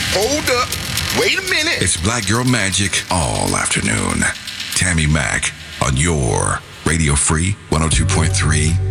Hold up. Wait a minute. It's Black Girl Magic all afternoon. Tammy Mack on your Radio Free 102.3